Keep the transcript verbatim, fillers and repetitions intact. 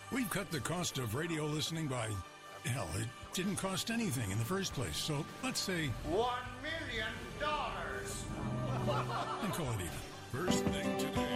We've cut the cost of radio listening by, hell, it didn't cost anything in the first place. So let's say One million dollars. and call it even. First thing today.